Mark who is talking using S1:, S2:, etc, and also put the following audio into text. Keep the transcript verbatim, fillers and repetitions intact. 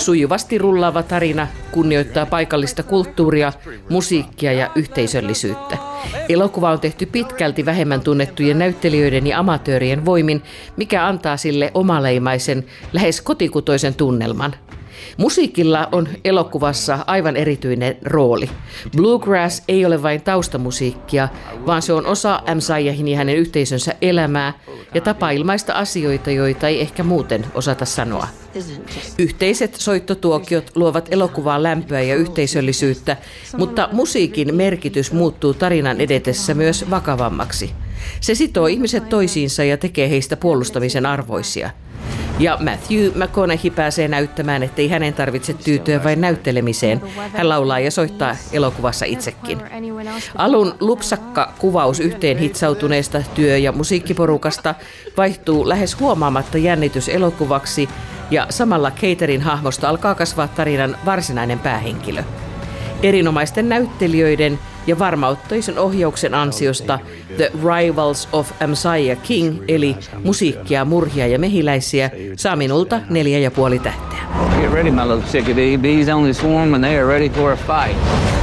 S1: Sujuvasti rullaava tarina kunnioittaa paikallista kulttuuria, musiikkia ja yhteisöllisyyttä. Elokuva on tehty pitkälti vähemmän tunnettujen näyttelijöiden ja amatöörien voimin, mikä antaa sille omaleimaisen, lähes kotikutoisen tunnelman. Musiikilla on elokuvassa aivan erityinen rooli. Bluegrass ei ole vain taustamusiikkia, vaan se on osa Messiahin ja hänen yhteisönsä elämää ja tapa ilmaista asioita, joita ei ehkä muuten osata sanoa. Yhteiset soittotuokiot luovat elokuvaan lämpöä ja yhteisöllisyyttä, mutta musiikin merkitys muuttuu tarinan edetessä myös vakavammaksi. Se sitoo ihmiset toisiinsa ja tekee heistä puolustamisen arvoisia. Ja Matthew McConaughey pääsee näyttämään, ettei hänen tarvitse tyytyä vain näyttelemiseen. Hän laulaa ja soittaa elokuvassa itsekin. Alun lupsakka kuvaus yhteen hitsautuneesta työ- ja musiikkiporukasta vaihtuu lähes huomaamatta jännityselokuvaksi ja samalla Caterin hahmosta alkaa kasvaa tarinan varsinainen päähenkilö. Erinomaisten näyttelijöiden ja varmauttoisen ohjauksen ansiosta The Rivals of Messiah King, eli musiikkia, murhia ja mehiläisiä, saa minulta neljä ja puoli tähteä.
S2: Get ready, my little chickadee. Bees only swarm when they are ready for a fight.